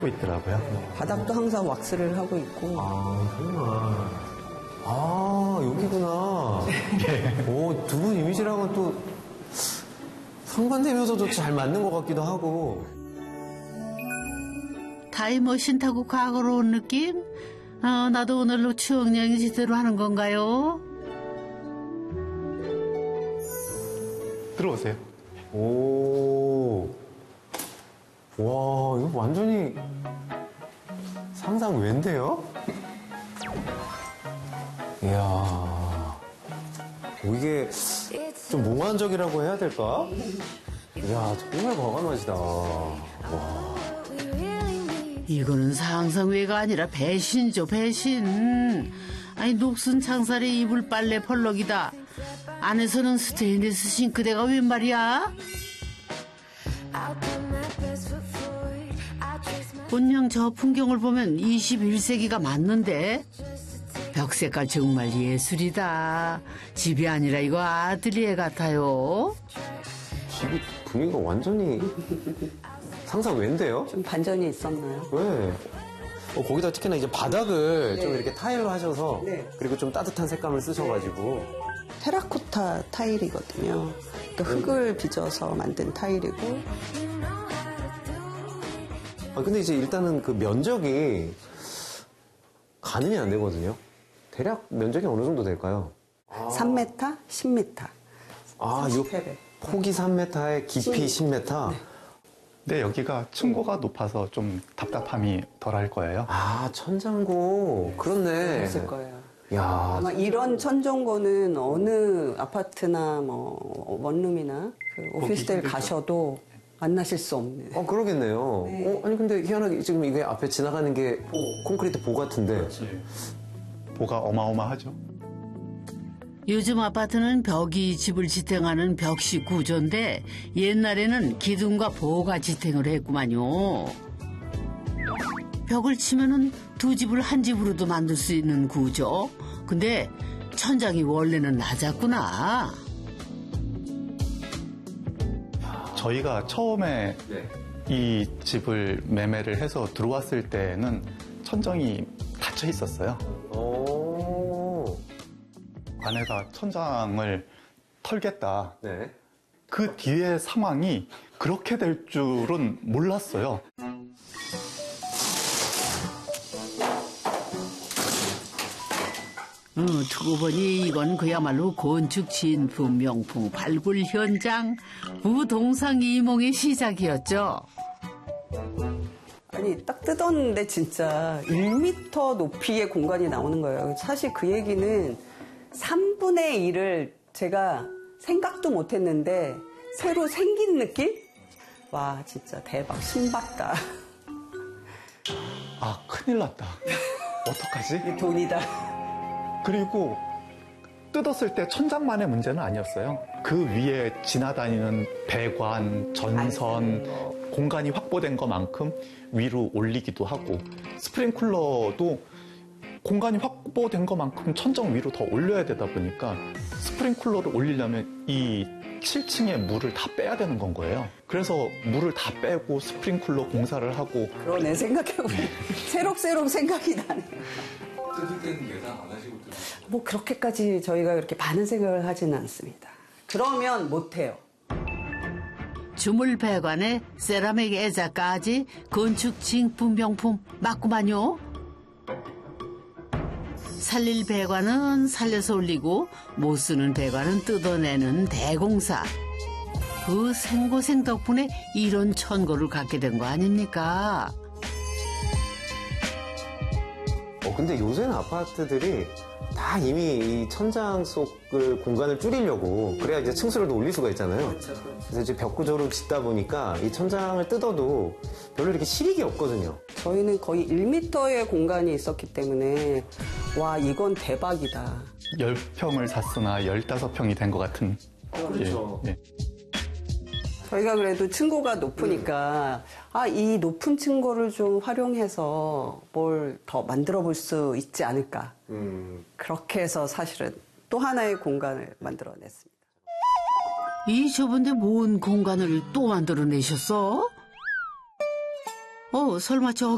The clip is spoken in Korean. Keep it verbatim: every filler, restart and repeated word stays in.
있더라고요. 바닥도 항상 왁스를 하고 있고. 아, 정말. 아, 여기구나. 예. 오, 두 분 이미지랑은 또 상반되면서도 잘 맞는 것 같기도 하고. 타임머신 타고 과거로 온 느낌? 어, 나도 오늘로 추억여행 제대로 하는 건가요? 들어오세요. 오. 와, 이거 완전히 상상 외인데요? 이야. 오, 이게 좀 몽환적이라고 해야 될까? 이야, 정말 과감하시다. 와. 이거는 상상외가 아니라 배신이죠, 배신. 아니, 녹슨 창살에 이불 빨래 펄럭이다. 안에서는 스테인리스 싱크대가 웬 말이야? 분명 저 풍경을 보면 이십일 세기가 맞는데 벽 색깔 정말 예술이다. 집이 아니라 이거 아틀리에 같아요. 집이 분위기가 완전히 상상 외인데요? 좀 반전이 있었나요? 왜? 어, 거기다 특히나 이제 바닥을 네. 좀 이렇게 타일로 하셔서 네. 그리고 좀 따뜻한 색감을 쓰셔가지고 테라코타 타일이거든요. 그러니까 흙을 빚어서 만든 타일이고. 아, 근데 이제 일단은 그 면적이 가늠이 안 되거든요. 대략 면적이 어느 정도 될까요? 삼 미터, 십 미터. 아, 이 폭이 삼 미터에 깊이 십 미터? 네. 근데 여기가 층고가 높아서 좀 답답함이 덜할 거예요. 아, 천장고. 그렇네. 있을 거예요. 야. 아마 이런 천정고는 어느 아파트나 뭐 원룸이나 그 오피스텔 가셔도 만나실 수 없는. 어, 그러겠네요. 네. 어, 아니, 근데 희한하게 지금 이게 앞에 지나가는 게 콘크리트 보 같은데. 보가 어마어마하죠. 요즘 아파트는 벽이 집을 지탱하는 벽식 구조인데 옛날에는 기둥과 보가 지탱을 했구만요. 벽을 치면은 두 집을 한 집으로도 만들 수 있는 구조. 근데 천장이 원래는 낮았구나. 저희가 처음에 네. 이 집을 매매를 해서 들어왔을 때는 천정이 닫혀 있었어요. 오. 아내가 천장을 털겠다. 네. 그 뒤에 상황이 그렇게 될 줄은 몰랐어요. 어, 두고 보니 이건 그야말로 건축 진품 명품 발굴 현장 부동상이몽의 시작이었죠. 아니 딱 뜯었는데 진짜 일 미터 높이의 공간이 나오는 거예요. 사실 그 얘기는 삼분의 일을 제가 생각도 못했는데 새로 생긴 느낌? 와 진짜 대박 신박다. 아, 큰일 났다. 어떡하지? 이 돈이다. 그리고 뜯었을 때 천장만의 문제는 아니었어요. 그 위에 지나다니는 배관, 전선, 공간이 확보된 것만큼 위로 올리기도 하고 스프링쿨러도 공간이 확보된 것만큼 천정 위로 더 올려야 되다 보니까 스프링쿨러를 올리려면 이 칠 층의 물을 다 빼야 되는 건 거예요. 그래서 물을 다 빼고 스프링쿨러 공사를 하고. 그러네 생각해보니 새록새록 생각이 나네요. 뜯을 때는 예상 안 하시고 뜯으세요? 뭐 그렇게까지 저희가 그렇게 많은 생각을 하지는 않습니다. 그러면 못해요. 주물 배관에 세라믹 애자까지 건축 진품 명품 맞구만요. 살릴 배관은 살려서 올리고 못 쓰는 배관은 뜯어내는 대공사. 그 생고생 덕분에 이런 천고를 갖게 된 거 아닙니까? 어, 근데 요새는 아파트들이 다 이미 이 천장 속을 공간을 줄이려고 그래야 이제 층수를 더 올릴 수가 있잖아요. 그렇죠, 그렇죠. 그래서 이제 벽 구조를 짓다 보니까 이 천장을 뜯어도 별로 이렇게 실익이 없거든요. 저희는 거의 일 미터의 공간이 있었기 때문에 와 이건 대박이다. 열 평을 샀으나 열다섯 평이 된 것 같은. 그렇죠. 예, 예. 저희가 그래도 층고가 높으니까 아, 이 높은 층고를 좀 활용해서 뭘 더 만들어 볼 수 있지 않을까. 음. 그렇게 해서 사실은 또 하나의 공간을 만들어냈습니다. 이 좁은데 뭔 공간을 또 만들어내셨어? 어, 설마 저